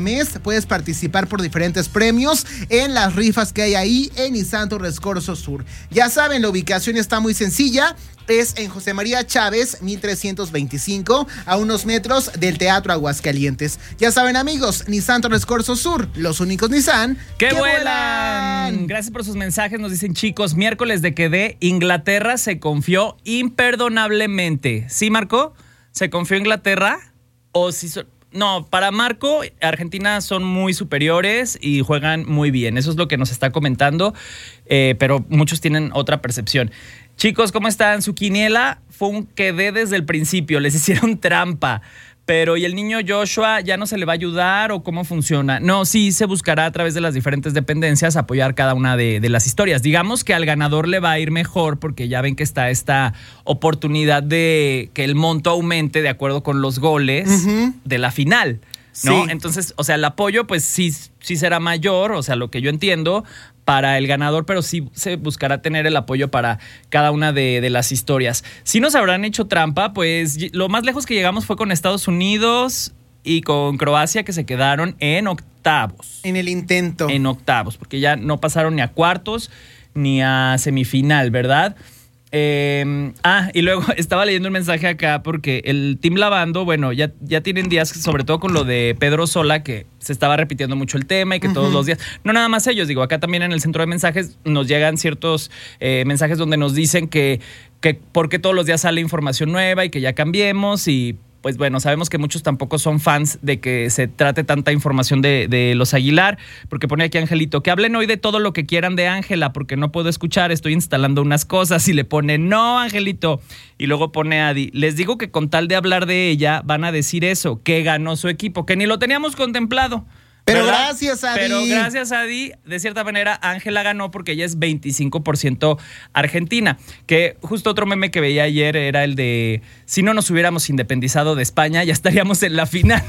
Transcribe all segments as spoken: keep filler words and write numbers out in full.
mes puedes participar por diferentes premios en las rifas que hay ahí en Nissan Torres Corso Sur. Ya saben, la ubicación está muy sencilla. Es en José María Chávez, mil trescientos veinticinco, a unos metros del Teatro Aguascalientes. Ya saben, amigos, Nissan Torres Corso Sur, los únicos Nissan ¡que, que vuelan! vuelan! Gracias por sus mensajes. Nos dicen, chicos, miércoles de que de Inglaterra se confió imperdonablemente. ¿Sí, Marco? ¿Se confió Inglaterra? ¿O si so- No, para Marco, Argentina son muy superiores y juegan muy bien. Eso es lo que nos está comentando, eh, pero muchos tienen otra percepción. Chicos, ¿cómo están? Su quiniela fue un quedé desde el principio, les hicieron trampa. Pero, ¿y el niño Joshua ya no se le va a ayudar o cómo funciona? No, sí se buscará a través de las diferentes dependencias apoyar cada una de, de las historias. Digamos que al ganador le va a ir mejor porque ya ven que está esta oportunidad de que el monto aumente de acuerdo con los goles uh-huh. de la final, ¿no? Sí. Entonces, o sea, el apoyo pues sí, sí será mayor, o sea, lo que yo entiendo, para el ganador, pero sí se buscará tener el apoyo para cada una de, de las historias. Si nos habrán hecho trampa, pues lo más lejos que llegamos fue con Estados Unidos y con Croacia, que se quedaron en octavos. En el intento. En octavos, porque ya no pasaron ni a cuartos ni a semifinal, ¿verdad? Eh, ah, y luego estaba leyendo un mensaje acá porque el Team Lavando, bueno, ya, ya tienen días, sobre todo con lo de Pedro Sola, que se estaba repitiendo mucho el tema y que uh-huh. todos los días, no nada más ellos, digo, acá también en el centro de mensajes nos llegan ciertos eh, mensajes donde nos dicen que, que porque todos los días sale información nueva y que ya cambiemos y pues bueno, sabemos que muchos tampoco son fans de que se trate tanta información de, de los Aguilar, porque pone aquí Angelito, que hablen hoy de todo lo que quieran de Ángela, porque no puedo escuchar, estoy instalando unas cosas, y le pone, no, Angelito, y luego pone Adi, les digo que con tal de hablar de ella, van a decir eso, que ganó su equipo, que ni lo teníamos contemplado. Pero ¿verdad? gracias, Adi. Pero gracias, Adi. De cierta manera, Ángela ganó porque ella es veinticinco por ciento argentina. Que justo otro meme que veía ayer era el de si no nos hubiéramos independizado de España, ya estaríamos en la final.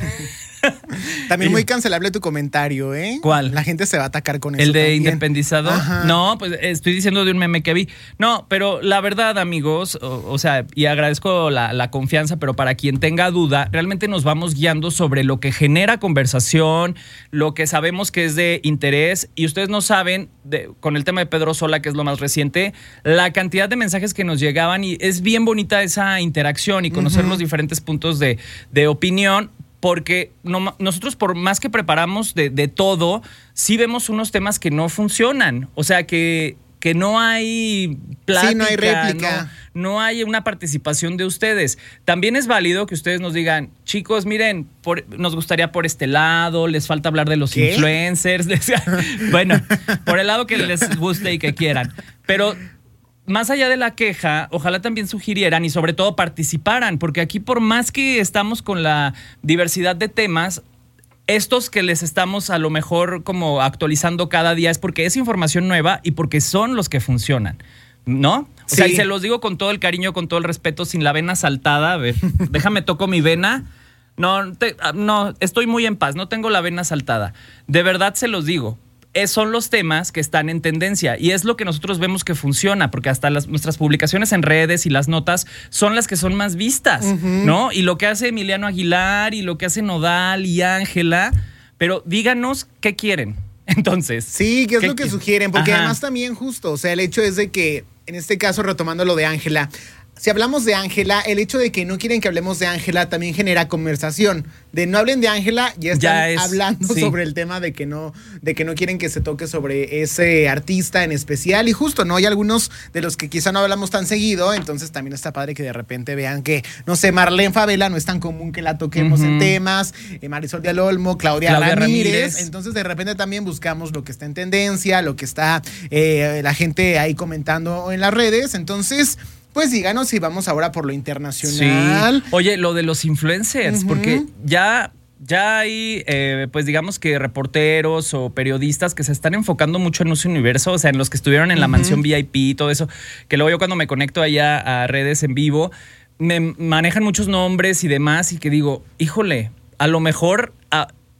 También muy cancelable tu comentario, ¿eh? ¿Cuál? La gente se va a atacar con eso. ¿El de también. independizado? Ajá. No, pues estoy diciendo de un meme que vi. No, pero la verdad, amigos, o, o sea, y agradezco la, la confianza, pero para quien tenga duda, realmente nos vamos guiando sobre lo que genera conversación, lo que sabemos que es de interés, y ustedes no saben, de, con el tema de Pedro Sola, que es lo más reciente, la cantidad de mensajes que nos llegaban, y es bien bonita esa interacción y conocer uh-huh. los diferentes puntos de, de opinión. Porque no, nosotros, por más que preparamos de, de todo, sí vemos unos temas que no funcionan. O sea, que, que no hay plática. Sí, no hay réplica. No, no hay una participación de ustedes. También es válido que ustedes nos digan, chicos, miren, por, nos gustaría por este lado, les falta hablar de los ¿Qué? influencers. Bueno, por el lado que les guste y que quieran. Pero más allá de la queja, ojalá también sugirieran y sobre todo participaran, porque aquí por más que estamos con la diversidad de temas, estos que les estamos a lo mejor como actualizando cada día es porque es información nueva y porque son los que funcionan, ¿no? O sí. sea, y se los digo con todo el cariño, con todo el respeto, sin la vena saltada. A ver, déjame toco mi vena. No, te, no, estoy muy en paz, no tengo la vena saltada. De verdad se los digo. Es, son los temas que están en tendencia y es lo que nosotros vemos que funciona, porque hasta las, nuestras publicaciones en redes y las notas son las que son más vistas, uh-huh. ¿no? Y lo que hace Emiliano Aguilar y lo que hace Nodal y Ángela, pero díganos qué quieren. Entonces, sí, ¿qué es ¿qué lo que qu- sugieren? Porque Ajá. además también justo, o sea, el hecho es de que, en este caso, retomando lo de Ángela, si hablamos de Ángela, el hecho de que no quieren que hablemos de Ángela también genera conversación. De no hablen de Ángela, ya están Ya es, hablando sí. sobre el tema de que no, de que no quieren que se toque sobre ese artista en especial. Y justo, ¿no? Hay algunos de los que quizá no hablamos tan seguido, entonces también está padre que de repente vean que, no sé, Marlene Favela no es tan común que la toquemos uh-huh. en temas, eh, Marisol Díaz Olmo, Claudia, Claudia Ramírez. Ramírez. Entonces de repente también buscamos lo que está en tendencia, lo que está eh, la gente ahí comentando en las redes. Entonces, pues díganos si vamos ahora por lo internacional. Sí. Oye, lo de los influencers, uh-huh. porque ya, ya hay, eh, pues digamos que reporteros o periodistas que se están enfocando mucho en ese universo, o sea, en los que estuvieron en la uh-huh. mansión V I P y todo eso, que luego yo cuando me conecto allá a redes en vivo, me manejan muchos nombres y demás y que digo, híjole, a lo mejor... A,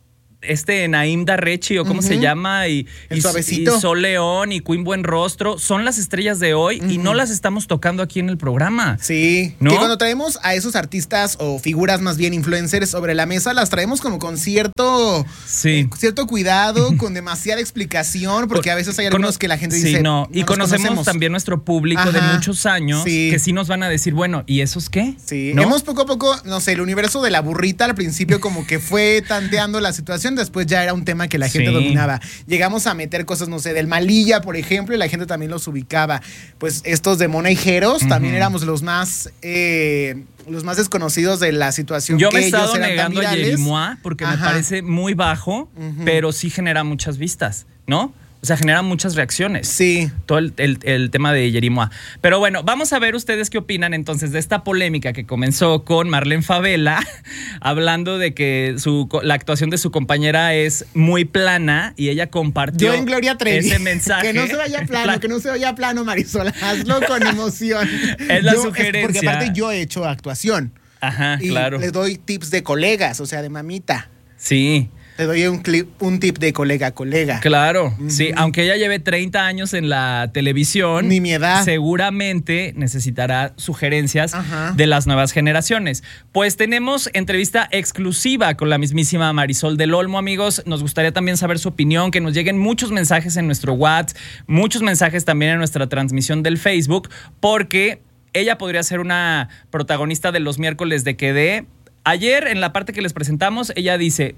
este Naim Darrechi o cómo uh-huh. se llama, y, el y, suavecito. y Sol León y Queen Buenrostro, son las estrellas de hoy uh-huh. y no las estamos tocando aquí en el programa. Sí, ¿no? Que cuando traemos a esos artistas o figuras más bien influencers sobre la mesa, las traemos como con cierto, sí. eh, cierto cuidado, con demasiada explicación, porque a veces hay algunos Cono- que la gente sí, dice... no. Y no conocemos, conocemos también nuestro público Ajá, de muchos años sí. que sí nos van a decir, bueno, ¿y esos qué? Sí, ¿no? Hemos poco a poco, no sé, el universo de la burrita al principio como que fue tanteando la situación, después ya era un tema que la gente sí. dominaba. Llegamos a meter cosas, no sé, del Malilla, por ejemplo, y la gente también los ubicaba. Pues estos de Mona y Jeros uh-huh. también éramos los más eh, los más desconocidos de la situación. Yo que me he estado ellos eran negando a Yerimoa porque Ajá. me parece muy bajo, uh-huh. pero sí genera muchas vistas, ¿no? O sea, genera muchas reacciones. Sí. Todo el, el, el tema de Yerimoa. Pero bueno, vamos a ver ustedes qué opinan entonces de esta polémica que comenzó con Marlene Favela, hablando de que su, la actuación de su compañera es muy plana y ella compartió Yo en Gloria Trevi. ese mensaje. Que no se vaya plano, que no se vaya plano, Marisol. Hazlo con emoción. Es la yo, sugerencia. Es porque aparte yo he hecho actuación. Ajá, y claro. les doy tips de colegas, o sea, de mamita. Sí. Te doy un clip, un tip de colega a colega. Claro, uh-huh. sí. Aunque ella lleve treinta años en la televisión, ni mi edad, seguramente necesitará sugerencias Ajá. de las nuevas generaciones. Pues tenemos entrevista exclusiva con la mismísima Marisol del Olmo, amigos. Nos gustaría también saber su opinión, que nos lleguen muchos mensajes en nuestro WhatsApp, muchos mensajes también en nuestra transmisión del Facebook, porque ella podría ser una protagonista de los miércoles de Quedé. Ayer, en la parte que les presentamos, ella dice...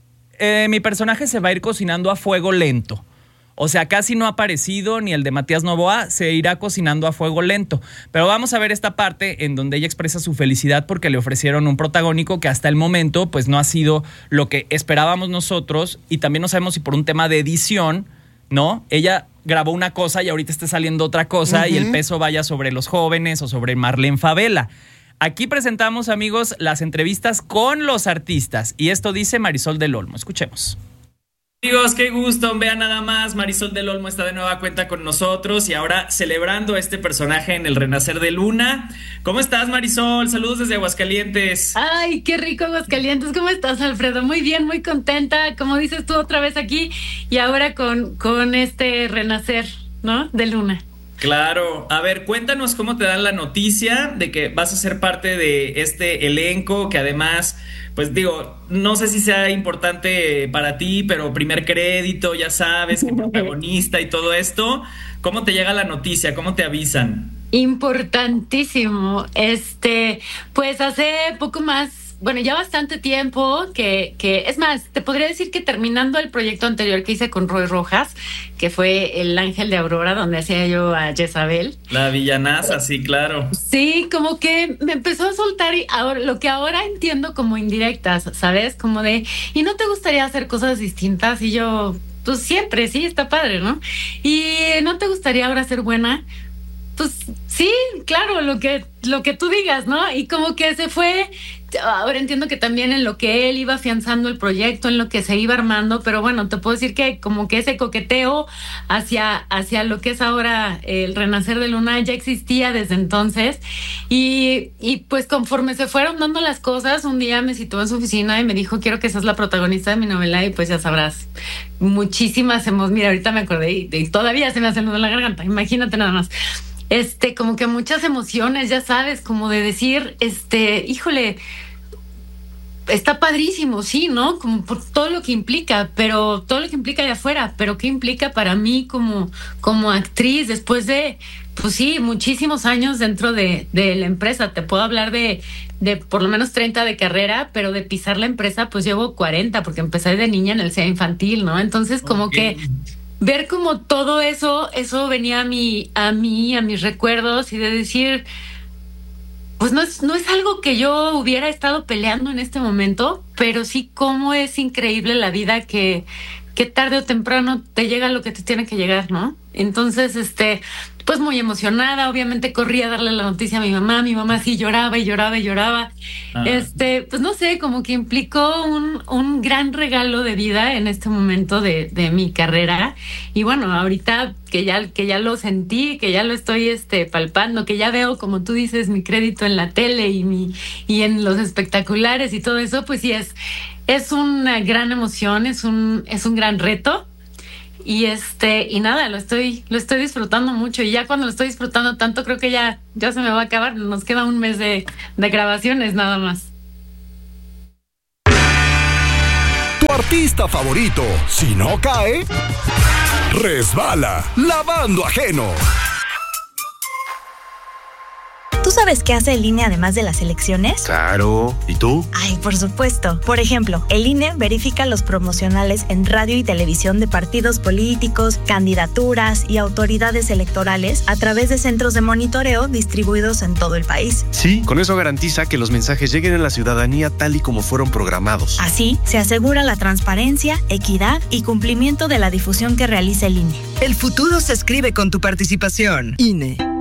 Eh, mi personaje se va a ir cocinando a fuego lento. O sea, casi no ha aparecido, ni el de Matías Novoa, se irá cocinando a fuego lento. Pero vamos a ver esta parte en donde ella expresa su felicidad porque le ofrecieron un protagónico que hasta el momento pues no ha sido lo que esperábamos nosotros, y también no sabemos si por un tema de edición, ¿no? Ella grabó una cosa y ahorita está saliendo otra cosa uh-huh. y el peso vaya sobre los jóvenes o sobre Marlene Favela. Aquí presentamos, amigos, las entrevistas con los artistas. Y esto dice Marisol del Olmo. Escuchemos. Amigos, qué gusto. Vean nada más, Marisol del Olmo está de nueva cuenta con nosotros y ahora celebrando a este personaje en el renacer de Luna. ¿Cómo estás, Marisol? Saludos desde Aguascalientes. Ay, qué rico Aguascalientes. ¿Cómo estás, Alfredo? Muy bien, muy contenta. Como dices tú, otra vez aquí y ahora con, con este renacer, ¿no? De Luna. Claro. A ver, cuéntanos cómo te dan la noticia de que vas a ser parte de este elenco, que además, pues digo, no sé si sea importante para ti, pero primer crédito, ya sabes, que protagonista y todo esto. ¿Cómo te llega la noticia? ¿Cómo te avisan? Importantísimo. Este, pues hace poco más, bueno, ya bastante tiempo que, que, es más, te podría decir que terminando el proyecto anterior que hice con Roy Rojas, que fue El Ángel de Aurora, donde hacía yo a Jezabel. La villanaza, sí, claro. Sí, como que me empezó a soltar y ahora, lo que ahora entiendo como indirectas, ¿sabes? Como de, ¿y no te gustaría hacer cosas distintas? Y yo, pues siempre, sí, está padre, ¿no? ¿Y no te gustaría ahora ser buena? Pues sí, claro, lo que, lo que tú digas, ¿no? Y como que se fue... Ahora entiendo que también en lo que él iba afianzando el proyecto, en lo que se iba armando, pero bueno, te puedo decir que como que ese coqueteo hacia, hacia lo que es ahora el renacer de Luna ya existía desde entonces, y, y pues conforme se fueron dando las cosas, un día me citó en su oficina y me dijo, quiero que seas la protagonista de mi novela, y pues ya sabrás, muchísimas hemos, mira, ahorita me acordé y, y todavía se me hace el nudo en la garganta, imagínate nada más. Este, como que muchas emociones, ya sabes, como de decir, este, híjole, está padrísimo, sí, ¿no? Como por todo lo que implica, pero todo lo que implica de afuera, pero qué implica para mí como, como actriz después de, pues sí, muchísimos años dentro de, de la empresa. Te puedo hablar de, de por lo menos treinta de carrera, pero de pisar la empresa, pues llevo cuarenta, porque empecé de niña en el C E A infantil, ¿no? Entonces, como okay. que ver como todo eso, eso venía a mí, a mí, a mis recuerdos, y de decir, pues no es, no es algo que yo hubiera estado peleando en este momento, pero sí cómo es increíble la vida que, que tarde o temprano te llega lo que te tiene que llegar, ¿no? Entonces, este, pues muy emocionada. Obviamente corrí a darle la noticia a mi mamá. Mi mamá sí lloraba y lloraba y lloraba. Ah. Este, pues no sé, como que implicó un, un gran regalo de vida en este momento de, de mi carrera. Y bueno, ahorita que ya, que ya lo sentí, que ya lo estoy este, palpando, que ya veo, como tú dices, mi crédito en la tele y mi y en los espectaculares y todo eso, pues sí es, es una gran emoción, es un, es un gran reto. Y este, y nada, lo estoy, lo estoy disfrutando mucho. Y ya cuando lo estoy disfrutando tanto, creo que ya, ya se me va a acabar. Nos queda un mes de, de grabaciones nada más. Tu artista favorito, si no cae, resbala, lavando ajeno. ¿Tú sabes qué hace el I N E además de las elecciones? Claro. ¿Y tú? Ay, por supuesto. Por ejemplo, el I N E verifica los promocionales en radio y televisión de partidos políticos, candidaturas y autoridades electorales a través de centros de monitoreo distribuidos en todo el país. Sí, con eso garantiza que los mensajes lleguen a la ciudadanía tal y como fueron programados. Así, se asegura la transparencia, equidad y cumplimiento de la difusión que realiza el I N E. El futuro se escribe con tu participación. I N E.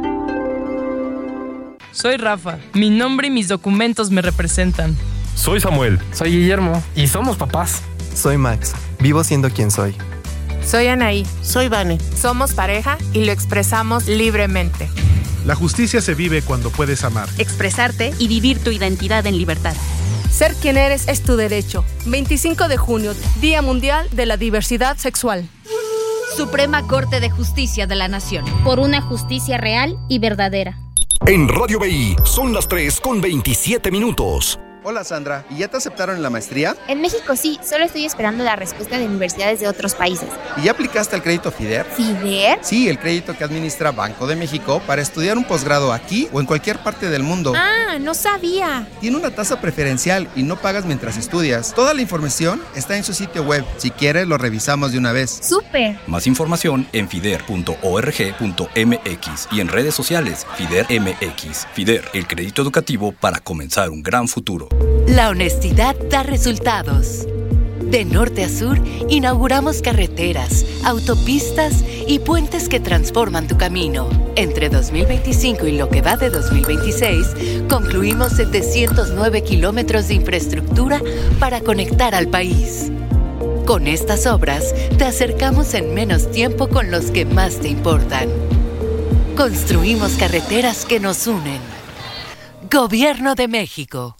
Soy Rafa. Mi nombre y mis documentos me representan. Soy Samuel. Soy Guillermo. Y somos papás. Soy Max. Vivo siendo quien soy. Soy Anaí. Soy Vane. Somos pareja y lo expresamos libremente. La justicia se vive cuando puedes amar, expresarte y vivir tu identidad en libertad. Ser quien eres es tu derecho. veinticinco de junio, Día Mundial de la Diversidad Sexual. Suprema Corte de Justicia de la Nación. Por una justicia real y verdadera. En Radio B I son las tres con veintisiete minutos. Hola Sandra, ¿y ya te aceptaron en la maestría? En México sí, solo estoy esperando la respuesta de universidades de otros países. ¿Y ya aplicaste al crédito FIDER? ¿FIDER? Sí, el crédito que administra Banco de México para estudiar un posgrado aquí o en cualquier parte del mundo. Ah, no sabía. Tiene una tasa preferencial y no pagas mientras estudias. Toda la información está en su sitio web. Si quieres, lo revisamos de una vez. ¡Súper! Más información en fider punto org punto m x y en redes sociales FIDER M X. FIDER, el crédito educativo para comenzar un gran futuro. La honestidad da resultados. De norte a sur, inauguramos carreteras, autopistas y puentes que transforman tu camino. Entre dos mil veinticinco y lo que va de dos mil veintiséis, concluimos setecientos nueve kilómetros de infraestructura para conectar al país. Con estas obras, te acercamos en menos tiempo con los que más te importan. Construimos carreteras que nos unen. Gobierno de México.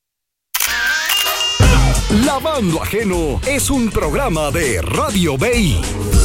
Lavando Ajeno es un programa de Radio B I.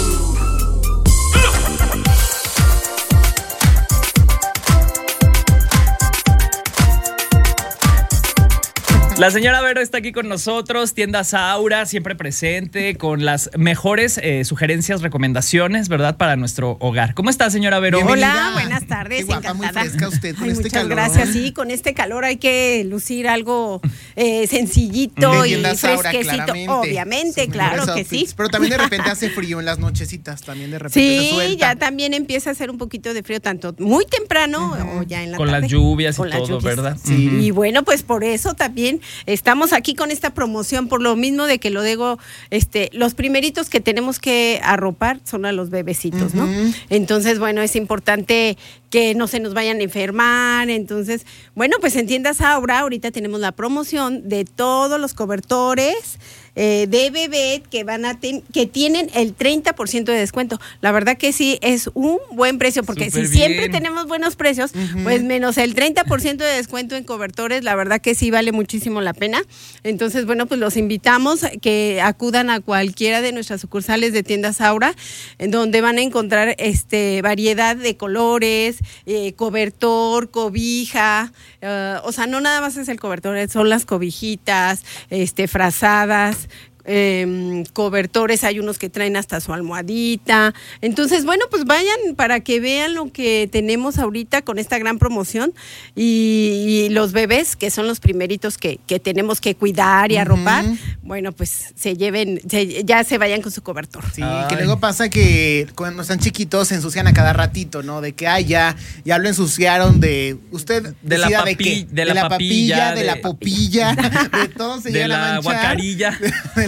La señora Vero está aquí con nosotros, Tiendas Aura, siempre presente, con las mejores eh, sugerencias, recomendaciones, ¿verdad? Para nuestro hogar. ¿Cómo está, señora Vero? Bienvenida. Hola, buenas tardes, Qué guapa, encantada. Muy fresca usted con Ay, este muchas calor. gracias, sí, con este calor hay que lucir algo eh, sencillito de y Tiendas Aura, fresquecito. claramente. Obviamente, claro que sí. Pero también de repente hace frío en las nochecitas, también de repente sí, se suelta. Sí, ya también empieza a hacer un poquito de frío, tanto muy temprano uh-huh. o ya en la con tarde. Las lluvias con y las todo, lluvias. ¿verdad? Sí. Uh-huh. Y bueno, pues por eso también estamos aquí con esta promoción, por lo mismo de que lo digo, este, los primeritos que tenemos que arropar son a los bebecitos, uh-huh. ¿no? Entonces, bueno, es importante que no se nos vayan a enfermar. Entonces, bueno, pues en Tiendas Aura ahorita tenemos la promoción de todos los cobertores eh, de bebé que van a ten, que tienen el treinta por ciento de descuento. La verdad que sí es un buen precio, porque Super si bien. siempre tenemos buenos precios, uh-huh. pues menos el treinta por ciento de descuento en cobertores, la verdad que sí vale muchísimo la pena. Entonces, bueno, pues los invitamos que acudan a cualquiera de nuestras sucursales de Tiendas Aura, en donde van a encontrar este variedad de colores, eh, cobertor, cobija, uh, o sea, no nada más es el cobertor, son las cobijitas, este, frazadas, Eh, cobertores, hay unos que traen hasta su almohadita. Entonces, bueno, pues vayan para que vean lo que tenemos ahorita con esta gran promoción y, y los bebés, que son los primeritos que, que tenemos que cuidar y arropar, uh-huh. bueno, pues se lleven, se, ya se vayan con su cobertor. Sí, Ay. que luego pasa que cuando están chiquitos se ensucian a cada ratito, ¿no? De que, ay, ya, ya lo ensuciaron de, usted de la, papi, de, que, de, la, de la papilla, papilla, de, de la popilla, de todo se de llegan a la manchar. Guacarilla.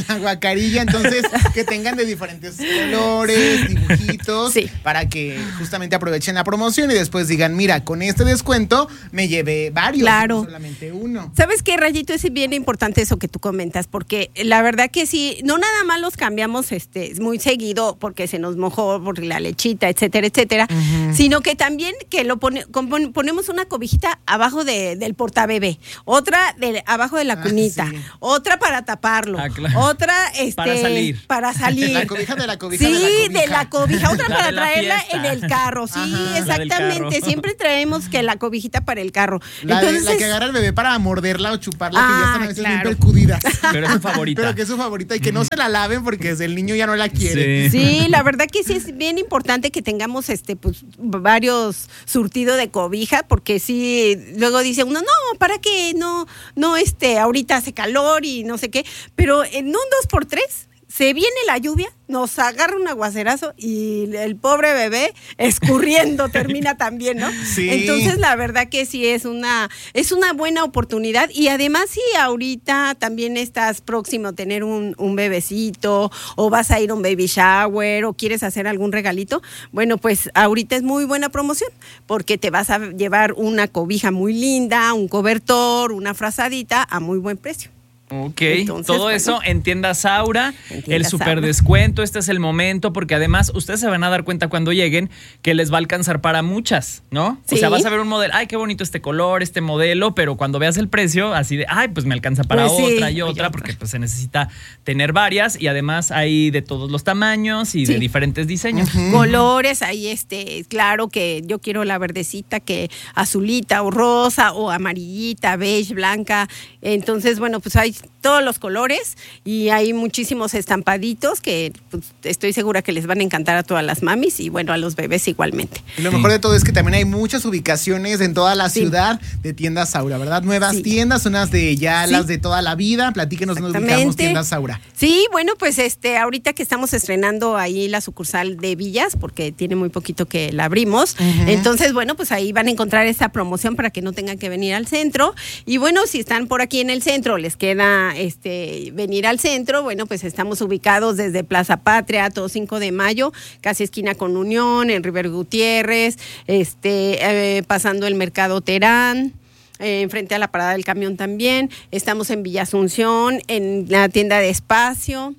la guacarilla, entonces que tengan de diferentes colores, dibujitos, sí. para que justamente aprovechen la promoción y después digan, mira, con este descuento me llevé varios, claro. no solamente uno. ¿Sabes qué, Rayito? Es bien importante eso que tú comentas, porque la verdad que sí, no nada más los cambiamos este, muy seguido porque se nos mojó por la lechita, etcétera, etcétera, uh-huh. sino que también que lo pone, ponemos una cobijita abajo de, del portabebé, otra de, abajo de la cunita, ah, sí. otra para taparlo, ah, claro. otra este, para salir. Para salir. La cobija de la cobija sí, de la cobija. de la cobija, otra la para la traerla fiesta. en el carro, sí, Ajá, exactamente, siempre traemos que la cobijita para el carro. La, Entonces, de, la que agarra el bebé para morderla o chuparla, ah, que ya están a veces claro. bien percudidas. Pero es su favorita. Pero que es su favorita y que no se la laven porque el niño ya no la quiere. Sí. sí, la verdad que sí es bien importante que tengamos este pues varios surtidos de cobija, porque sí, luego dice uno, no, ¿para qué? No, no, este, ahorita hace calor y no sé qué, pero en un dos por tres se viene la lluvia, nos agarra un aguacerazo y el pobre bebé escurriendo termina también, ¿no? Sí. Entonces, la verdad que sí es una es una buena oportunidad y además si ahorita también estás próximo a tener un, un bebecito o vas a ir a un baby shower o quieres hacer algún regalito, bueno, pues ahorita es muy buena promoción porque te vas a llevar una cobija muy linda, un cobertor, una frazadita a muy buen precio. Ok, Entonces, todo bueno, eso en Tiendas Aura, en tiendas el super Aura. descuento, este es el momento, porque además ustedes se van a dar cuenta cuando lleguen que les va a alcanzar para muchas, ¿no? Sí. O sea, vas a ver un modelo, ay, qué bonito este color, este modelo, pero cuando veas el precio, así de, ay, pues me alcanza para Pues sí, otra y otra, otra. porque pues se necesita tener varias y además hay de todos los tamaños y Sí. de diferentes diseños. Uh-huh. Colores, ahí este, claro que yo quiero la verdecita, que azulita o rosa o amarillita, beige, blanca. Entonces, bueno, pues hay todos los colores y hay muchísimos estampaditos que pues, estoy segura que les van a encantar a todas las mamis y bueno, a los bebés igualmente. Y lo mejor de todo es que también hay muchas ubicaciones en toda la Sí. ciudad de Tiendas Aura, ¿verdad? Nuevas Sí. tiendas, unas de ya Sí. las de toda la vida. Platíquenos dónde ubicamos Exactamente. Tiendas Aura. Sí, bueno, pues este, ahorita que estamos estrenando ahí la sucursal de Villas, porque tiene muy poquito que la abrimos, Ujú. entonces, bueno, pues ahí van a encontrar esta promoción para que no tengan que venir al centro. Y bueno, si están por aquí en el centro, les queda este venir al centro, bueno, pues estamos ubicados desde Plaza Patria, todo cinco de mayo, casi esquina con Unión, en Rivero Gutiérrez, este, eh, pasando el Mercado Terán. Eh, enfrente a la parada del camión también. Estamos en Villa Asunción, en la tienda de Espacio.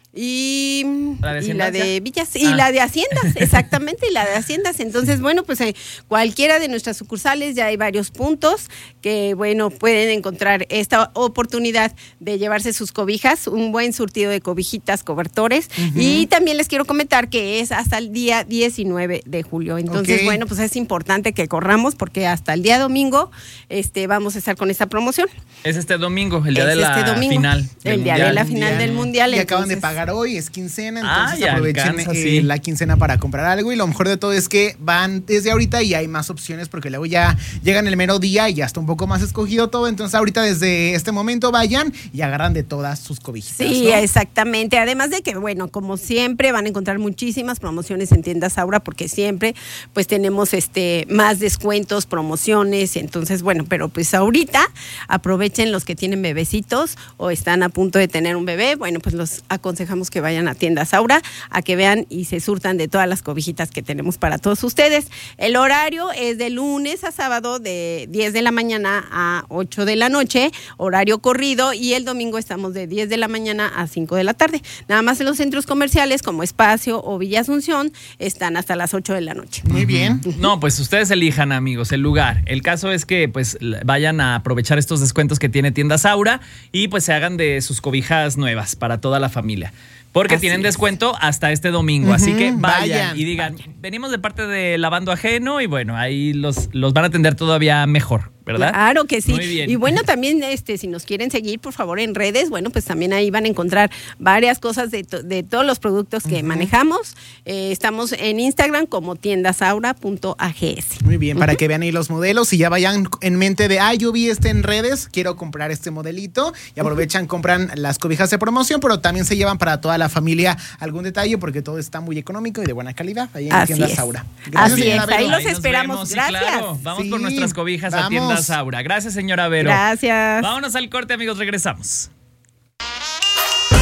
Y ¿La de y la Haciendas de ya? Villas y Ah. la de Haciendas, exactamente, y la de Haciendas. Entonces, bueno, pues eh, cualquiera de nuestras sucursales ya hay varios puntos que, bueno, pueden encontrar esta oportunidad de llevarse sus cobijas, un buen surtido de cobijitas, cobertores. Uh-huh. Y también les quiero comentar que es hasta el día diecinueve de julio. Entonces, Ok. bueno, pues es importante que corramos porque hasta el día domingo este, vamos a estar con esta promoción. Es este domingo, el día Es de la este domingo, final. del el día de mundial. la final del mundial. Y acaban de entonces- pagar hoy, es quincena, Ah, entonces ya aprovechen alcanza, eh, sí. la quincena para comprar algo. Y lo mejor de todo es que van desde ahorita y hay más opciones porque luego ya llegan el mero día y ya está un poco más escogido todo. Entonces ahorita desde este momento vayan y agarran de todas sus cobijitas. Sí, ¿no? exactamente. Además de que, bueno, como siempre van a encontrar muchísimas promociones en Tiendas Aura porque siempre pues tenemos este más descuentos, promociones. Entonces, bueno, pero pues ahorita aprovechen los que tienen bebecitos o están a punto de tener un bebé. Bueno, pues los aconsejamos que vayan a Tiendas Aura a que vean y se surtan de todas las cobijitas que tenemos para todos ustedes. El horario es de lunes a sábado de diez de la mañana a ocho de la noche, horario corrido, y el domingo estamos de diez de la mañana a cinco de la tarde. Nada más en los centros comerciales como Espacio o Villa Asunción están hasta las ocho de la noche. Muy bien. No, pues ustedes elijan, amigos, el lugar. El caso es que pues vayan a aprovechar estos descuentos que tiene Tiendas Aura y pues se hagan de sus cobijas nuevas para toda la familia. Porque Así tienen es. descuento hasta este domingo. Ujú, Así que vayan, vayan. y digan, venimos de parte de Lavando Ajeno y bueno, ahí los, los van a atender todavía mejor, ¿verdad? Claro que sí. Muy bien. Y bueno, también este, si nos quieren seguir, por favor, en redes, bueno, pues también ahí van a encontrar varias cosas de, to- de todos los productos que Ujú. manejamos. Eh, estamos en Instagram como tiendasaura punto a g s. Muy bien, para que vean ahí los modelos y ya vayan en mente de, ah, yo vi este en redes, quiero comprar este modelito. Y aprovechan, compran las cobijas de promoción, pero también se llevan para toda la familia algún detalle porque todo está muy económico y de buena calidad ahí en Así Tiendas es. Aura. Así es, señora Vero. ahí los Ahí nos esperamos. vemos, sí, Gracias. claro. Vamos Sí, por nuestras cobijas a vamos. Tiendas Aura. Gracias, señora Vero. Gracias. Vámonos al corte, amigos, regresamos.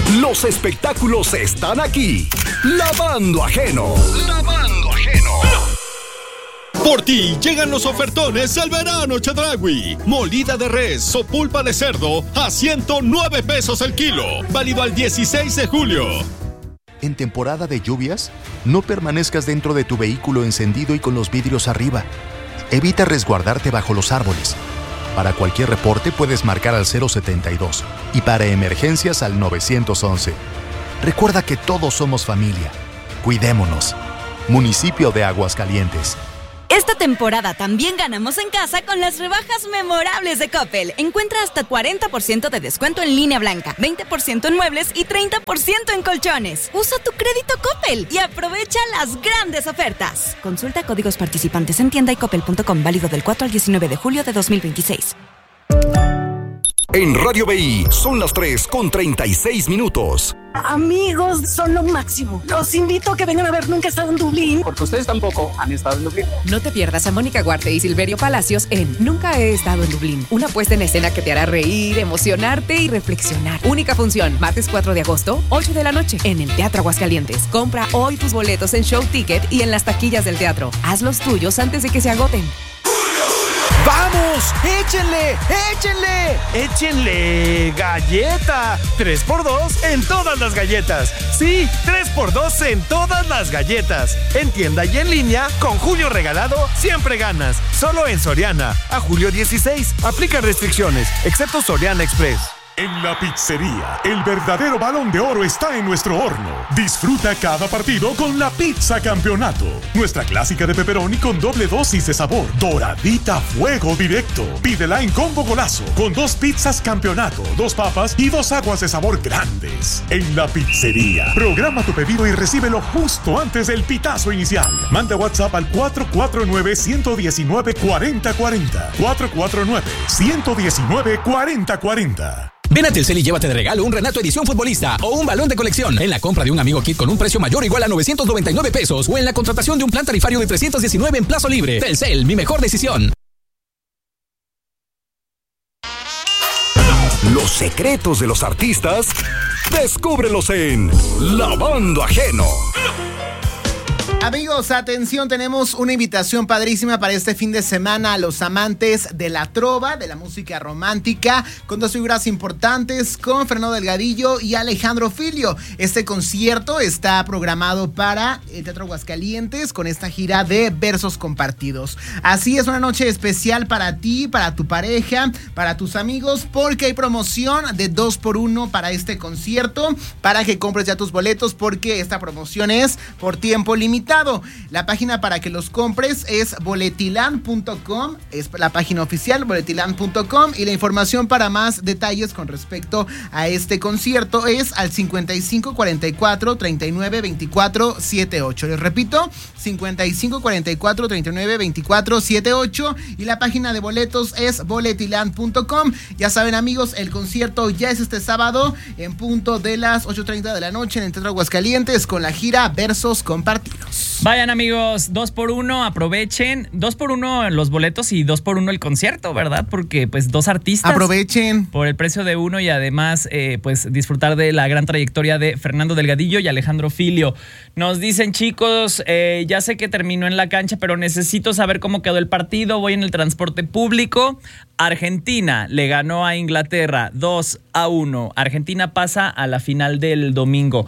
Los espectáculos están aquí. Lavando Ajeno. Lavando Ajeno. Por ti llegan los ofertones al verano Chedraui. Molida de res o pulpa de cerdo a ciento nueve pesos el kilo. Válido al dieciséis de julio. En temporada de lluvias, no permanezcas dentro de tu vehículo encendido y con los vidrios arriba. Evita resguardarte bajo los árboles. Para cualquier reporte puedes marcar al cero setenta y dos y para emergencias al nueve once. Recuerda que todos somos familia. Cuidémonos. Municipio de Aguascalientes. Esta temporada también ganamos en casa con las rebajas memorables de Coppel. Encuentra hasta cuarenta por ciento de descuento en línea blanca, veinte por ciento en muebles y treinta por ciento en colchones. Usa tu crédito Coppel y aprovecha las grandes ofertas. Consulta códigos participantes en tienda y coppel punto com, válido del cuatro al diecinueve de julio de dos mil veintiséis. En Radio B I son las tres con treinta y seis minutos. Amigos, son lo máximo. Los invito a que vengan a ver Nunca he estado en Dublín. Porque ustedes tampoco han estado en Dublín. No te pierdas a Mónica Guarte y Silverio Palacios en Nunca he estado en Dublín. Una puesta en escena que te hará reír, emocionarte y reflexionar. Única función, martes cuatro de agosto, ocho de la noche, en el Teatro Aguascalientes. Compra hoy tus boletos en Show Ticket y en las taquillas del teatro. Haz los tuyos antes de que se agoten. ¡Vamos! ¡Échenle! ¡Échenle! ¡Échenle! ¡Galleta! tres por dos en todas las galletas. Sí, tres por dos en todas las galletas. En tienda y en línea, con Julio Regalado, siempre ganas. Solo en Soriana. A julio dieciséis. Aplican restricciones, excepto Soriana Express. En la pizzería, el verdadero Balón de Oro está en nuestro horno. Disfruta cada partido con la Pizza Campeonato. Nuestra clásica de pepperoni con doble dosis de sabor. Doradita a fuego directo. Pídela en combo golazo con dos pizzas Campeonato, dos papas y dos aguas de sabor grandes. En la pizzería, programa tu pedido y recíbelo justo antes del pitazo inicial. Manda WhatsApp al cuatro cuatro nueve, uno uno nueve, cuatro cero cuatro cero. cuatro cuatro nueve, uno uno nueve, cuatro cero cuatro cero. Ven a Telcel y llévate de regalo un Renato Edición Futbolista o un balón de colección en la compra de un Amigo Kit con un precio mayor o igual a novecientos noventa y nueve pesos o en la contratación de un plan tarifario de trescientos diecinueve en plazo libre. Telcel, mi mejor decisión. Los secretos de los artistas, descúbrelos en Lavando Ajeno. Amigos, atención, tenemos una invitación padrísima para este fin de semana a los amantes de la trova, de la música romántica, con dos figuras importantes, con Fernando Delgadillo y Alejandro Filio. Este concierto está programado para el Teatro Aguascalientes con esta gira de versos compartidos. Así es, una noche especial para ti, para tu pareja, para tus amigos, porque hay promoción de dos por uno para este concierto, para que compres ya tus boletos, porque esta promoción es por tiempo limitado. La página para que los compres es boletiland punto com, es la página oficial boletiland punto com, y la información para más detalles con respecto a este concierto es al cincuenta y cinco cuarenta y cuatro, treinta y nueve veinticuatro setenta y ocho. Les repito, cincuenta y cinco cuarenta y cuatro, treinta y nueve veinticuatro setenta y ocho, y la página de boletos es boletiland punto com. Ya saben, amigos, el concierto ya es este sábado en punto de las ocho treinta de la noche en el Teatro Aguascalientes con la gira Versos Compartidos. Vayan, amigos, dos por uno, aprovechen. Dos por uno los boletos y dos por uno el concierto, ¿verdad? Porque, pues, dos artistas. Aprovechen. Por el precio de uno y además, eh, pues, disfrutar de la gran trayectoria de Fernando Delgadillo y Alejandro Filio. Nos dicen, chicos, eh, ya sé que terminó en la cancha, pero necesito saber cómo quedó el partido. Voy en el transporte público. Argentina le ganó a Inglaterra dos a uno. Argentina pasa a la final del domingo.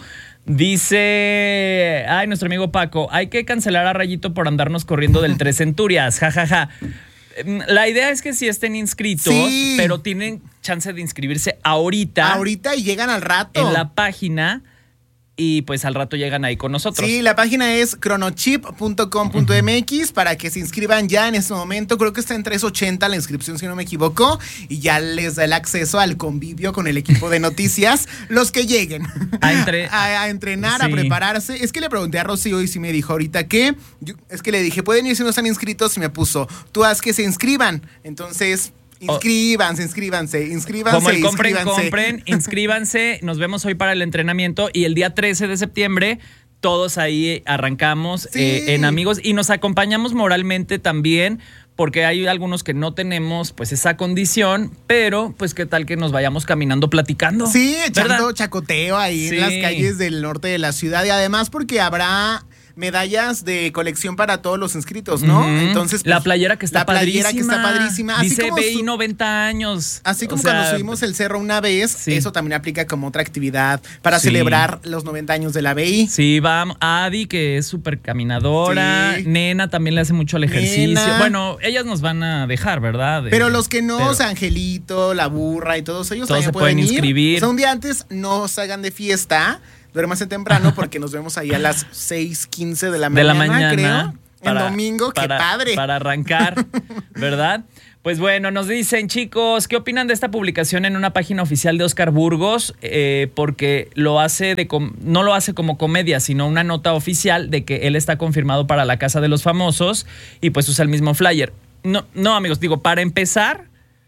Dice, ay, nuestro amigo Paco, hay que cancelar a Rayito por andarnos corriendo del Tres Centurias, jajaja. Ja, ja. La idea es que sí estén inscritos, sí, pero tienen chance de inscribirse ahorita. Ahorita y llegan al rato. En la página. Y pues al rato llegan ahí con nosotros. Sí, la página es cronochip punto com punto m x para que se inscriban ya en este momento. Creo que está en tres ochenta la inscripción, si no me equivoco. Y ya les da el acceso al convivio con el equipo de noticias. Los que lleguen a, entre... a, a entrenar, sí, a prepararse. Es que le pregunté a Rocío y sí me dijo ahorita que... Yo, es que le dije, ¿pueden ir si no están inscritos? Y me puso, tú haz que se inscriban. Entonces... Inscríbanse, inscríbanse, inscríbanse. Como el compren, inscríbanse. compren, inscríbanse. Nos vemos hoy para el entrenamiento y el día trece de septiembre todos ahí arrancamos, sí, eh, en Amigos, y nos acompañamos moralmente también porque hay algunos que no tenemos pues esa condición, pero pues qué tal que nos vayamos caminando platicando. Sí, echando ¿verdad? chacoteo ahí Sí. en las calles del norte de la ciudad y además porque habrá medallas de colección para todos los inscritos, ¿no? Ujú. Entonces, pues, la playera que está la playera padrísima. que está padrísima. Así Dice como B I su- noventa años. Así como O sea, cuando subimos el cerro una vez, sí. eso también aplica como otra actividad para Sí. celebrar los noventa años de la B I. Sí, va Adi, que es súper caminadora. Sí. Nena también le hace mucho al ejercicio. Nena. Bueno, ellas nos van a dejar, ¿verdad? De- Pero los que no, pero- o sea, Angelito, la burra y todos ellos Todos también se pueden ir. inscribir. O sea, un día antes no salgan de fiesta, duérmanse temprano porque nos vemos ahí a las seis quince de la de mañana, la mañana. creo. para- el domingo, qué para- padre. Para arrancar, ¿verdad? Pues bueno, nos dicen, chicos, ¿qué opinan de esta publicación en una página oficial de Oscar Burgos? Eh, porque lo hace de com- no lo hace como comedia, sino una nota oficial de que él está confirmado para la Casa de los Famosos y pues usa el mismo flyer. No, no, amigos, digo, para empezar,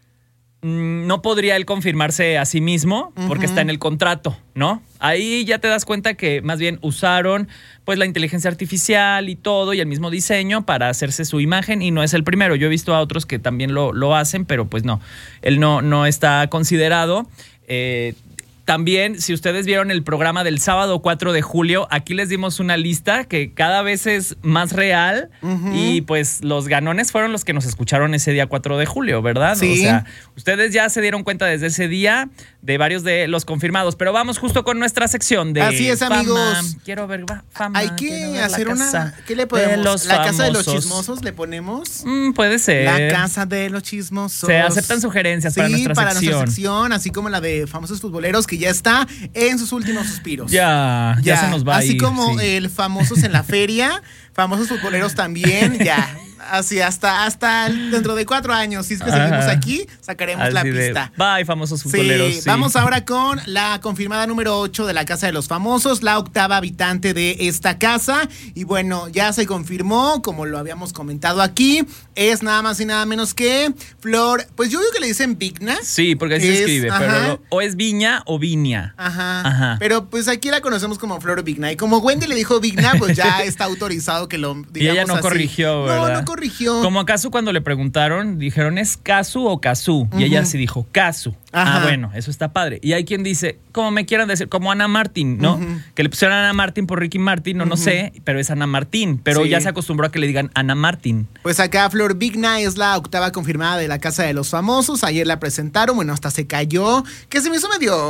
mm, no podría él confirmarse a sí mismo porque Ujú. está en el contrato, ¿no? Ahí ya te das cuenta que más bien usaron pues la inteligencia artificial y todo y el mismo diseño para hacerse su imagen y no es el primero. Yo he visto a otros que también lo, lo hacen, pero pues no, él no, no está considerado. Eh, También, si ustedes vieron el programa del sábado cuatro de julio, aquí les dimos una lista que cada vez es más real Ujú. y pues los ganones fueron los que nos escucharon ese día cuatro de julio, ¿verdad? Sí. O sea, ustedes ya se dieron cuenta desde ese día de varios de los confirmados, pero vamos justo con nuestra sección de Así es, fama. amigos. Quiero ver va- fama. Hay quiero que ver la hacer casa una. ¿Qué le de ponemos? los ¿La casa de los famosos. chismosos le ponemos? Mm, puede ser. La casa de los chismosos. Se aceptan sugerencias Sí, para nuestra para sección. nuestra sección, así como la de famosos futboleros que ya está en sus últimos suspiros. Ya, ya, se nos va a Así ir, como sí. el famosos en la feria, famosos futboleros también, ya. Así hasta, hasta el- dentro de cuatro años, si es que seguimos Ajá. aquí, sacaremos la Así de, pista. bye, famosos futboleros. Sí, sí. vamos ahora con la confirmada número ocho de la Casa de los Famosos, la octava habitante de esta casa. Y bueno, ya se confirmó, como lo habíamos comentado aquí, es nada más y nada menos que Flor, pues yo digo que le dicen Vigna. Sí, porque así Es- se escribe, ajá. pero lo- o es Viña o Viña. Ajá. Ajá. Pero pues aquí la conocemos como Flor Vigna. Y como Wendy le dijo Vigna, pues ya está autorizado que lo digamos Y ella no así. corrigió, ¿verdad? No, no corrigió. Como acaso cuando le preguntaron, dijeron, ¿es Casu o Casu? Y ella Ujú. sí dijo, Casu. Ajá. Ah, bueno, eso está padre. Y hay quien dice, como me quieran decir, como Ana Martín, ¿no? Ujú. Que le pusieron Ana Martín por Ricky Martin, no, no Ujú. sé, pero es Ana Martín. Pero Sí. ya se acostumbró a que le digan Ana Martín. Pues acá Flor Vigna es la octava confirmada de la Casa de los Famosos. Ayer la presentaron, bueno, hasta se cayó. Que se me hizo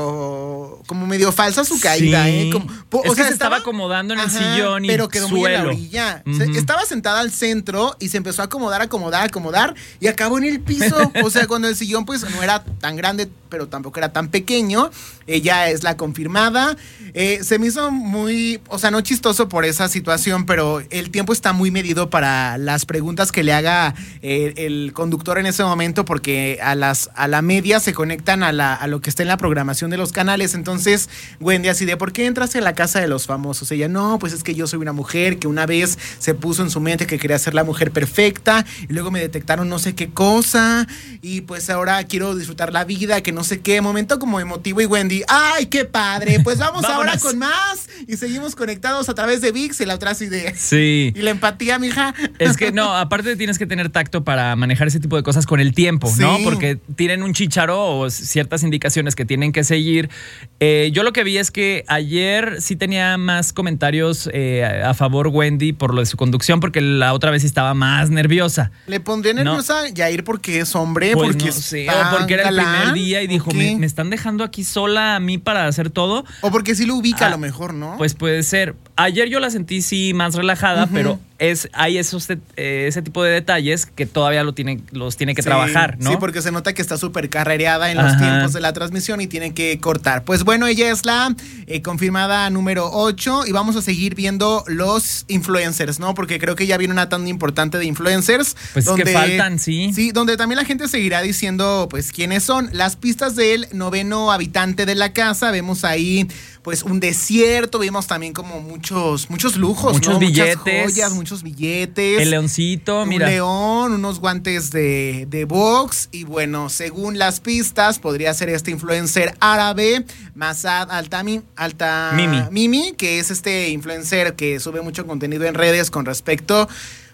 medio, como medio falsa su caída, Sí. ¿eh? Como, po- Es que se estaba acomodando en el sillón y pero quedó muy en la suelo. orilla. Se- Ujú. estaba sentada al centro y se empezó a acomodar, acomodar, acomodar y acabó en el piso. O sea, cuando el sillón pues no era tan grande, pero tampoco era tan pequeño. Ella es la confirmada. Eh, se me hizo muy, o sea, no chistoso por esa situación, pero el tiempo está muy medido para las preguntas que le haga eh, el conductor en ese momento, porque a las a la media se conectan a, la, a lo que está en la programación de los canales. Entonces, Wendy así de, ¿por qué entraste a la Casa de los Famosos? Ella, no, pues es que yo soy una mujer que una vez se puso en su mente que quería ser la mujer perfecta y luego me detectaron no sé qué cosa y pues ahora quiero disfrutar la vida, que no sé qué. Momento como emotivo y Wendy, ¡ay, qué padre! Pues vamos ahora Vámonos. con más y seguimos conectados a través de ViX y la otra así de... Sí. Y la empatía, mija. Es que no, aparte tienes que tener tacto para manejar ese tipo de cosas con el tiempo, ¿no? Sí. Porque tienen un chícharo o ciertas indicaciones que tienen que seguir. Eh, yo lo que vi es que ayer sí tenía más comentarios eh, a favor Wendy por lo de su conducción, porque la otra vez sí estaba más nerviosa. Le pondría No. nerviosa Yair porque es hombre, Pues porque no es sé, tan o porque era el galán, primer día y dijo, ¿o qué? ¿me, me están dejando aquí sola a mí para hacer todo? O porque sí lo ubica Ah, a lo mejor, ¿no? Pues puede ser. Ayer yo la sentí sí más relajada, Ujú. pero es hay esos eh, ese tipo de detalles que todavía lo tiene, los tiene que Sí, trabajar, ¿no? Sí, porque se nota que está súper carrereada en los Ajá. tiempos de la transmisión y tiene que cortar. Pues bueno, ella es la eh, confirmada número ocho y vamos a seguir viendo los influencers, ¿no? Porque creo que ya viene una tanda importante de influencers. Pues es que faltan, sí. Sí, donde también la gente seguirá diciendo, pues, quiénes son. Las pistas del noveno habitante de la casa. Vemos ahí, pues, un desierto. Vemos también como muchos, muchos lujos, Muchos ¿no? billetes. Muchas joyas, muchos billetes. El leoncito, Un mira. león, unos guantes de, de box y bueno, según las pistas, podría ser este influencer árabe, Masad Altami, Alta Mimi. Mimi, que es este influencer que sube mucho contenido en redes con respecto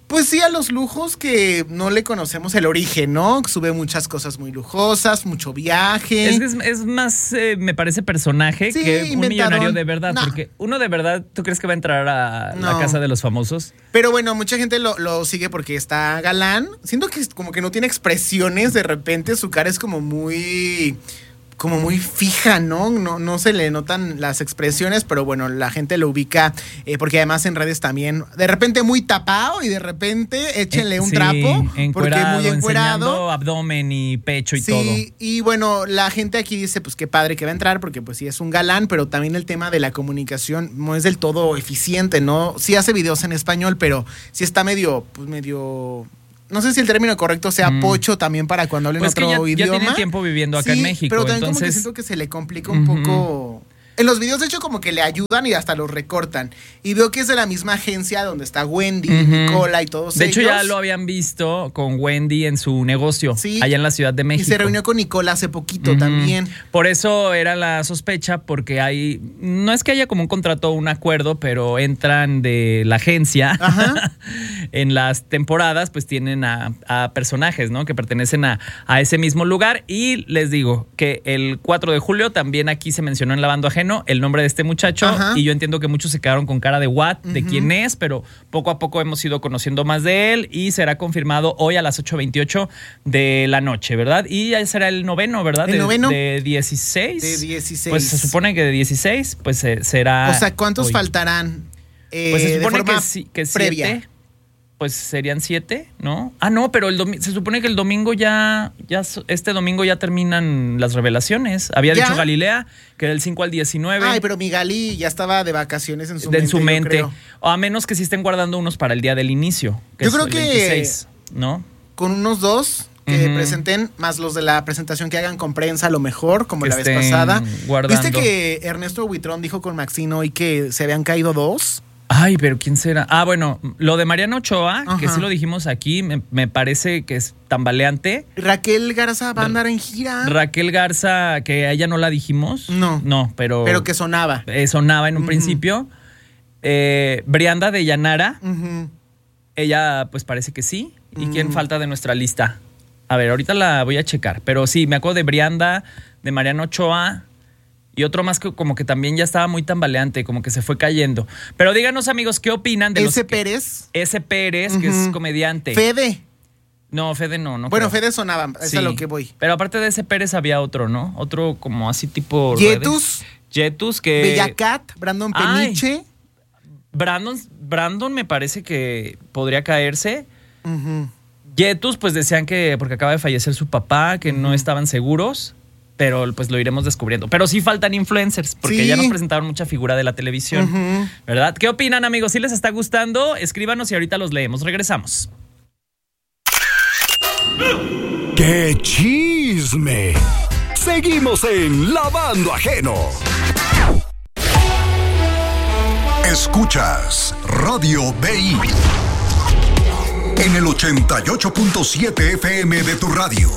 Pues sí, a los lujos que no le conocemos el origen, ¿no? Sube muchas cosas muy lujosas, mucho viaje. Es, es, es más, eh, me parece personaje sí, que un inventadón. millonario de verdad. No. Porque uno de verdad, ¿tú crees que va a entrar a No. la casa de los famosos? Pero bueno, mucha gente lo, lo sigue porque está galán. Siento que como que no tiene expresiones, de repente su cara es como muy... como muy fija, ¿no? No, no se le notan las expresiones, pero bueno, la gente lo ubica eh, porque además en redes también, de repente muy tapado y de repente échenle Eh, un sí, trapo, porque encuerado, muy encuerado. enseñando abdomen y pecho y Sí, todo. y bueno, la gente aquí dice, pues qué padre que va a entrar, porque pues sí es un galán, pero también el tema de la comunicación no es del todo eficiente, ¿no? Sí hace videos en español, pero sí está medio, pues medio... No sé si el término correcto sea Mm. pocho también para cuando hablen Pues otro que ya, idioma. ya tiene tiempo viviendo acá Sí, en México. pero también como que entonces, siento que se le complica un Ujú. poco... En los videos, de hecho, como que le ayudan y hasta los recortan. Y veo que es de la misma agencia donde está Wendy, Ujú. Nicola y todos de ellos. hecho, ya lo habían visto con Wendy en su negocio, Sí. allá en la Ciudad de Y México. se reunió con Nicola hace poquito Ujú. también. Por eso era la sospecha, porque hay, no es que haya como un contrato o un acuerdo, pero entran de la agencia en las temporadas, pues tienen a, a personajes, ¿no? Que pertenecen a, a ese mismo lugar. Y les digo que el cuatro de julio también aquí se mencionó en Lavando Ajeno el nombre de este muchacho. Ajá. Y yo entiendo que muchos se quedaron con cara de what, de Ujú. quién es, pero poco a poco hemos ido conociendo más de él y será confirmado hoy a las ocho veintiocho de la noche, ¿verdad? Y ya será el noveno, ¿verdad? ¿El de, noveno? De dieciséis. De dieciséis. Pues se supone que de dieciséis, pues eh, será. O sea, ¿cuántos hoy. faltarán? Eh, Pues se de supone forma que, sí, que previa. siete. Pues serían siete, ¿no? Ah, no, pero el domi- se supone que el domingo ya, ya, este domingo ya terminan las revelaciones. Había ¿Ya? dicho Galilea que del cinco al diecinueve. Ay, pero mi Gali ya estaba de vacaciones en su de- mente. en su yo mente. creo. O a menos que sí estén guardando unos para el día del inicio. Que Yo es creo el que- veintiséis, ¿no? Con unos dos que Ujú. presenten, más los de la presentación que hagan con prensa, a lo mejor, como Que la vez estén pasada. guardando. ¿Viste que Ernesto Buitrón dijo con Maxine hoy que se habían caído dos? Ay, pero ¿quién será? Ah, bueno, lo de Mariana Ochoa, que Ajá. sí lo dijimos aquí, me, me parece que es tambaleante. Raquel Garza va a andar en gira. Raquel Garza, que a ella no la dijimos. No. No, pero. Pero que sonaba. eh, sonaba en un Ujú. principio. Eh, Brianda de Llanara, Ujú. ella pues parece que sí. ¿Y Mm. quién falta de nuestra lista? A ver, ahorita la voy a checar. Pero sí, me acuerdo de Brianda, de Mariana Ochoa. Y otro más que como que también ya estaba muy tambaleante, como que se fue cayendo. Pero díganos, amigos, ¿qué opinan de los Ese que- Pérez. Ese Pérez, que es Ujú. comediante. Fede. No, Fede no, no. Bueno, creo. Fede sonaba, es Sí. a lo que voy. Pero aparte de ese Pérez había otro, ¿no? Otro como así tipo... Yetus. redes. Yetus, que... Bellacat, Brandon Ay. Peniche. Brandon, Brandon me parece que podría caerse. Ujú. Yetus, pues decían que porque acaba de fallecer su papá, que no estaban seguros, pero pues lo iremos descubriendo. Pero sí faltan influencers, porque Sí. ya nos presentaron mucha figura de la televisión, Ujú. ¿verdad? ¿Qué opinan, amigos? Si les está gustando, escríbanos y ahorita los leemos. Regresamos. ¡Qué chisme! Seguimos en Lavando Ajeno. Escuchas Radio B I en el ochenta y ocho punto siete F M de tu radio.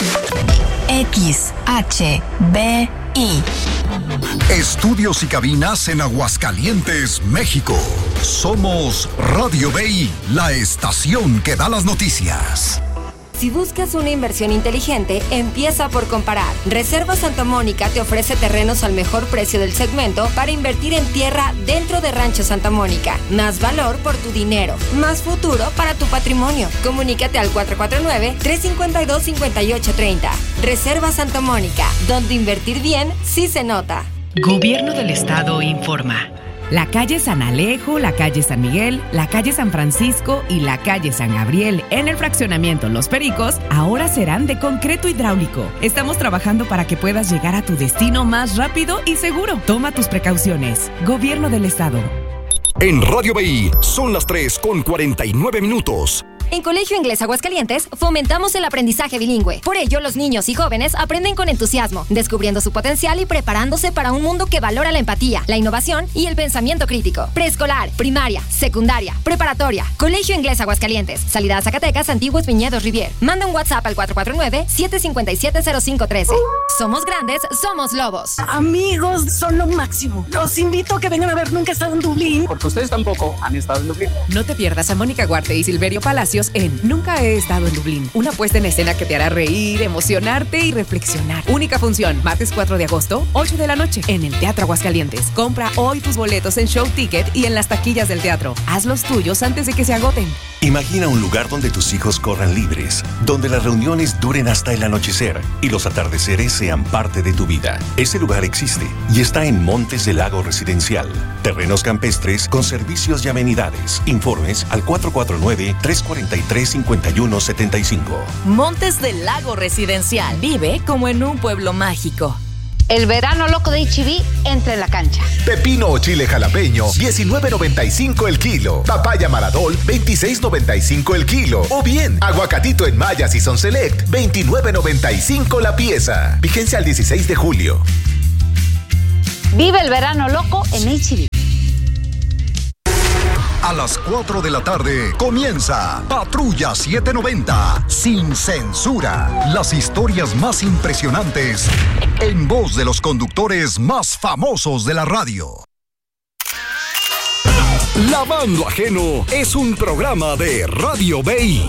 X H B I. Estudios y cabinas en Aguascalientes, México. Somos Radio B I, la estación que da las noticias. Si buscas una inversión inteligente, empieza por comparar. Reserva Santa Mónica te ofrece terrenos al mejor precio del segmento para invertir en tierra dentro de Rancho Santa Mónica. Más valor por tu dinero, más futuro para tu patrimonio. Comunícate al cuatro cuatro nueve, tres cinco dos, cinco ocho tres cero. Reserva Santa Mónica, donde invertir bien sí se nota. Gobierno del Estado informa. La calle San Alejo, la calle San Miguel, la calle San Francisco y la calle San Gabriel en el fraccionamiento Los Pericos ahora serán de concreto hidráulico. Estamos trabajando para que puedas llegar a tu destino más rápido y seguro. Toma tus precauciones. Gobierno del Estado. En Radio B I son las tres con cuarenta y nueve minutos. En Colegio Inglés Aguascalientes fomentamos el aprendizaje bilingüe. Por ello, los niños y jóvenes aprenden con entusiasmo, descubriendo su potencial y preparándose para un mundo que valora la empatía, la innovación y el pensamiento crítico. Preescolar, primaria, secundaria, preparatoria. Colegio Inglés Aguascalientes. Salida a Zacatecas, Antiguos Viñedos Rivier. Manda un WhatsApp al cuatro cuatro nueve, siete cinco siete, cero cinco uno tres. Somos grandes, somos lobos. Amigos, son lo máximo. Los invito a que vengan a ver Nunca he estado en Dublín. Porque ustedes tampoco han estado en Dublín. No te pierdas a Mónica Guarte y Silverio Palacios en Nunca he estado en Dublín. Una puesta en escena que te hará reír, emocionarte y reflexionar. Única función, martes cuatro de agosto, ocho de la noche, en el Teatro Aguascalientes. Compra hoy tus boletos en Show Ticket y en las taquillas del teatro. Haz los tuyos antes de que se agoten. Imagina un lugar donde tus hijos corran libres, donde las reuniones duren hasta el anochecer y los atardeceres sean parte de tu vida. Ese lugar existe y está en Montes del Lago Residencial. Terrenos campestres con servicios y amenidades. Informes al cuatro cuatro nueve, tres cuatro tres, cinco uno siete cinco. Montes del Lago Residencial. Vive como en un pueblo mágico. El verano loco de H E B entra en la cancha. Pepino o chile jalapeño, diecinueve noventa y cinco el kilo. Papaya Maradol, veintiséis noventa y cinco el kilo. O bien, aguacatito en Maya Season Select, veintinueve noventa y cinco la pieza. Vigencia al dieciséis de julio. Vive el verano loco en H E B. A las cuatro de la tarde comienza Patrulla setecientos noventa, sin censura. Las historias más impresionantes en voz de los conductores más famosos de la radio. Lavando Ajeno es un programa de Radio B I.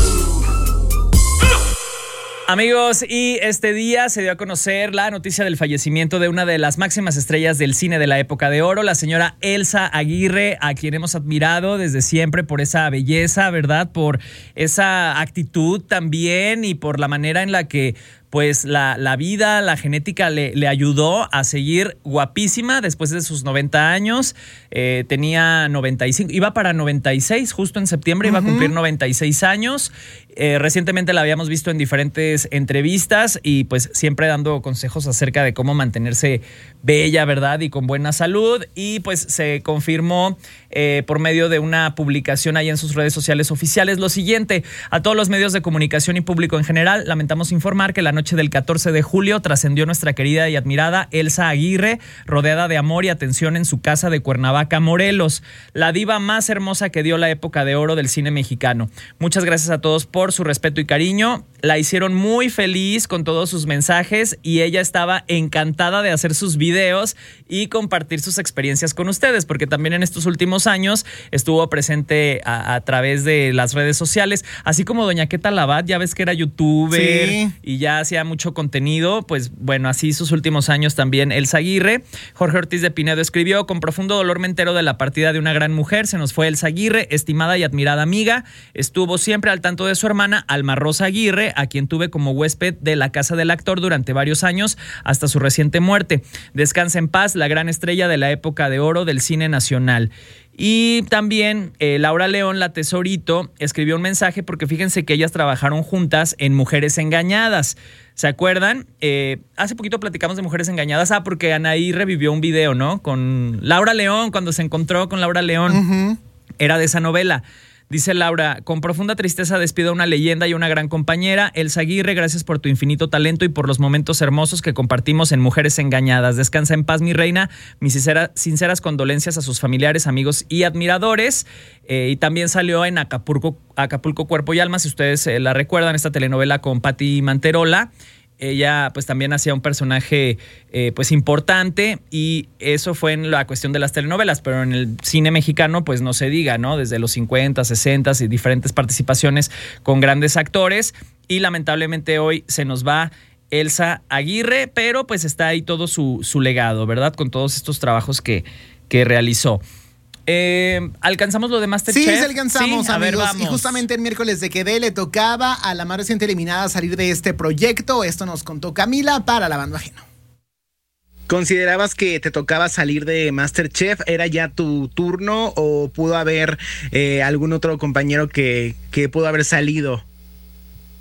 Amigos, y este día se dio a conocer la noticia del fallecimiento de una de las máximas estrellas del cine de la época de oro, la señora Elsa Aguirre, a quien hemos admirado desde siempre por esa belleza, ¿verdad? Por esa actitud también y por la manera en la que pues la, la vida, la genética le, le ayudó a seguir guapísima después de sus noventa años. Eh, tenía noventa y cinco, iba para noventa y seis, justo en septiembre uh-huh. iba a cumplir noventa y seis años. Eh, recientemente la habíamos visto en diferentes entrevistas y pues siempre dando consejos acerca de cómo mantenerse bella, ¿verdad? Y con buena salud. Y pues se confirmó eh, por medio de una publicación ahí en sus redes sociales oficiales lo siguiente: a todos los medios de comunicación y público en general, lamentamos informar que la noche del catorce de julio trascendió nuestra querida y admirada Elsa Aguirre, rodeada de amor y atención en su casa de Cuernavaca, Morelos, la diva más hermosa que dio la época de oro del cine mexicano. Muchas gracias a todos por su respeto y cariño. La hicieron muy feliz con todos sus mensajes y ella estaba encantada de hacer sus videos y compartir sus experiencias con ustedes, porque también en estos últimos años estuvo presente a, a través de las redes sociales, así como doña Queta Labat, ya ves que era youtuber sí. y ya hacía mucho contenido. Pues bueno, así sus últimos años también Elsa Aguirre. Jorge Ortiz de Pinedo escribió: con profundo dolor me entero de la partida de una gran mujer. Se nos fue Elsa Aguirre, estimada y admirada amiga. Estuvo siempre al tanto de su hermana Alma Rosa Aguirre, a quien tuve como huésped de la casa del actor durante varios años hasta su reciente muerte. Descansa en paz la gran estrella de la época de oro del cine nacional. Y también eh, Laura León, la Tesorito, escribió un mensaje porque fíjense que ellas trabajaron juntas en Mujeres Engañadas. ¿Se acuerdan? Eh, hace poquito platicamos de Mujeres Engañadas. Ah, porque Anaí revivió un video, ¿no? Con Laura León, cuando se encontró con Laura León. Uh-huh. Era de esa novela. Dice Laura: con profunda tristeza despido a una leyenda y una gran compañera, Elsa Aguirre. Gracias por tu infinito talento y por los momentos hermosos que compartimos en Mujeres Engañadas. Descansa en paz, mi reina. Mis sincera, sinceras condolencias a sus familiares, amigos y admiradores. Eh, y también salió en Acapulco, Acapulco Cuerpo y Alma, si ustedes eh, la recuerdan, esta telenovela con Pati Manterola. Ella pues también hacía un personaje eh, pues importante, y eso fue en la cuestión de las telenovelas, pero en el cine mexicano pues no se diga, ¿no? Desde los cincuenta, sesenta y diferentes participaciones con grandes actores, y lamentablemente hoy se nos va Elsa Aguirre, pero pues está ahí todo su, su legado, ¿verdad? Con todos estos trabajos que, que realizó. Eh, ¿Alcanzamos lo de MasterChef? Sí, sí alcanzamos, sí, a amigos. ver, vamos. Y justamente el miércoles de Quedé le tocaba a la más reciente eliminada salir de este proyecto. Esto nos contó Camila para Lavando Ajeno. ¿Considerabas que te tocaba salir de MasterChef? ¿Era ya tu turno o pudo haber eh, algún otro compañero que, que pudo haber salido?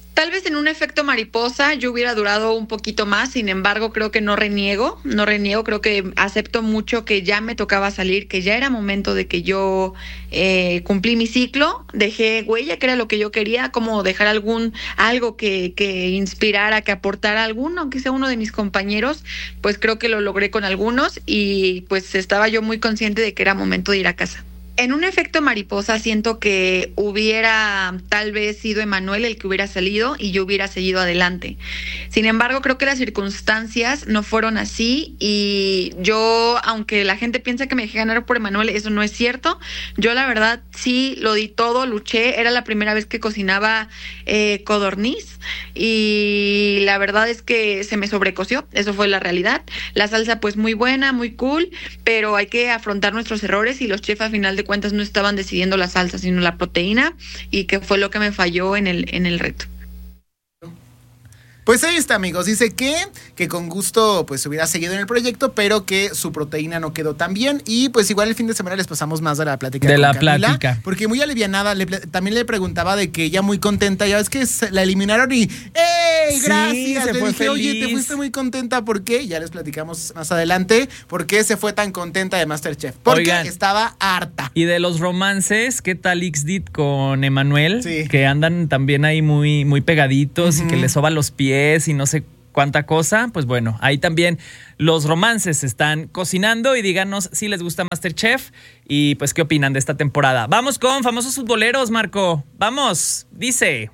Tal vez en un efecto mariposa yo hubiera durado un poquito más, sin embargo creo que no reniego, no reniego, creo que acepto mucho que ya me tocaba salir, que ya era momento de que yo eh, cumplí mi ciclo, dejé huella, que era lo que yo quería, como dejar algún algo que, que inspirara, que aportara a alguno, aunque sea uno de mis compañeros, pues creo que lo logré con algunos y pues estaba yo muy consciente de que era momento de ir a casa. En un efecto mariposa siento que hubiera tal vez sido Emanuel el que hubiera salido y yo hubiera seguido adelante. Sin embargo, creo que las circunstancias no fueron así y yo, aunque la gente piensa que me dejé ganar por Emanuel, eso no es cierto. Yo la verdad sí lo di todo, luché, era la primera vez que cocinaba eh, codorniz y la verdad es que se me sobrecoció, eso fue la realidad. La salsa pues muy buena, muy cool, pero hay que afrontar nuestros errores y los chefs a final de cuentas no estaban decidiendo la salsa, sino la proteína, y que fue lo que me falló en el, en el reto. Pues ahí está, amigos. Dice que, que con gusto pues hubiera seguido en el proyecto, pero que su proteína no quedó tan bien. Y pues igual el fin de semana les pasamos más de la plática. De con la Camila, plática. Porque muy alivianada. Le, también le preguntaba de que ella muy contenta. Ya ves que se la eliminaron y ¡ey! Gracias. Sí, se le fue dije, feliz. oye, te fuiste muy contenta. ¿Por qué? Ya les platicamos más adelante. ¿Por qué se fue tan contenta de MasterChef? Porque Oigan, estaba harta. Y de los romances, ¿qué tal Ixdit con Emanuel? Sí. Que andan también ahí muy, muy pegaditos Uh-huh. y que le soba los pies y no sé cuánta cosa. Pues bueno, ahí también los romances están cocinando y díganos si les gusta MasterChef y pues qué opinan de esta temporada. Vamos con famosos futboleros, Marco. Vamos, dice...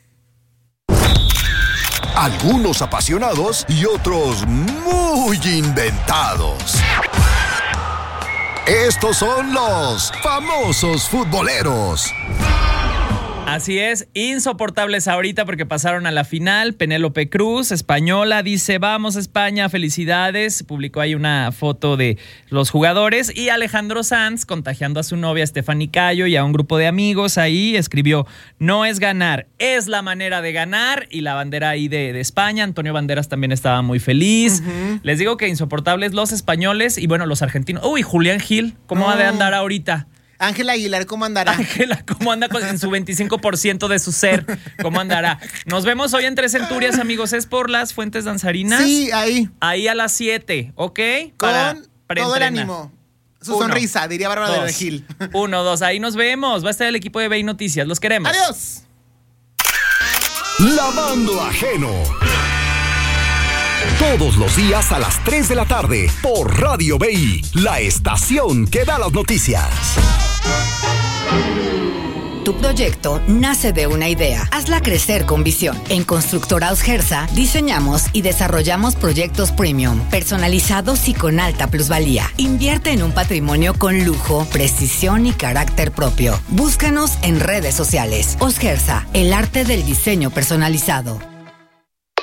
Algunos apasionados y otros muy inventados. Estos son los famosos futboleros. Así es, insoportables ahorita porque pasaron a la final. Penélope Cruz, española, dice, vamos España, felicidades. Publicó ahí una foto de los jugadores. Y Alejandro Sanz, contagiando a su novia Stephanie Cayo y a un grupo de amigos ahí, escribió, no es ganar, es la manera de ganar. Y la bandera ahí de, de España. Antonio Banderas también estaba muy feliz. Uh-huh. Les digo que insoportables los españoles y bueno, los argentinos. Uy, Julián Gil, ¿cómo no. ha de andar ahorita? Ángela Aguilar, ¿cómo andará? Ángela, ¿cómo anda con, en su veinticinco por ciento de su ser? ¿Cómo andará? Nos vemos hoy en Tres Centurias, amigos. ¿Es por las Fuentes Danzarinas? Sí, ahí. Ahí a las siete, ¿ok? Con todo el ánimo. Su Uno, sonrisa, diría Bárbara dos, de Regil. Uno, dos, ahí nos vemos. Va a estar el equipo de B I Noticias. Los queremos. ¡Adiós! Lavando Ajeno. Todos los días a las tres de la tarde por Radio B I, la estación que da las noticias. Tu proyecto nace de una idea. Hazla crecer con visión. En Constructoraus Gersa diseñamos y desarrollamos proyectos premium, personalizados y con alta plusvalía. Invierte en un patrimonio con lujo, precisión y carácter propio. Búscanos en redes sociales. Osgersa, el arte del diseño personalizado.